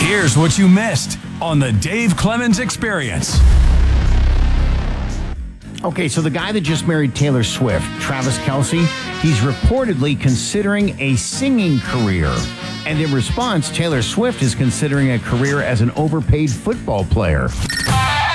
Here's what you missed on the Dave Clemens Experience. Okay, so the guy that just married Taylor Swift, Travis Kelce, he's reportedly considering a singing career. And in response, Taylor Swift is considering a career as an overpaid football player.